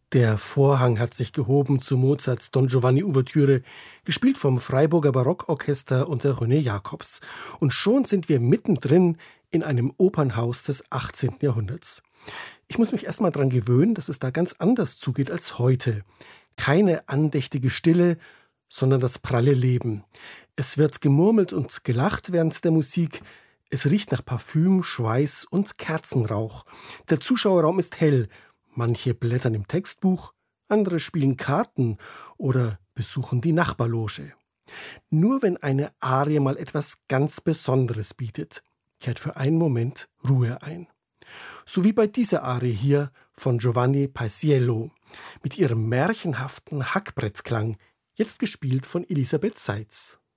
Der Vorhang hat sich gehoben zu Mozarts Don Giovanni Ouvertüre, gespielt vom Freiburger Barockorchester unter René Jacobs. Und schon sind wir mittendrin in einem Opernhaus des 18. Jahrhunderts. Ich muss mich erst mal dran gewöhnen, dass es da ganz anders zugeht als heute. Keine andächtige Stille, sondern das pralle Leben. Es wird gemurmelt und gelacht während der Musik. Es riecht nach Parfüm, Schweiß und Kerzenrauch. Der Zuschauerraum ist hell. Manche blättern im Textbuch, andere spielen Karten oder besuchen die Nachbarloge. Nur wenn eine Arie mal etwas ganz Besonderes bietet, kehrt für einen Moment Ruhe ein. So wie bei dieser Arie hier von Giovanni Paisiello mit ihrem märchenhaften Hackbrettklang, jetzt gespielt von Elisabeth Seitz.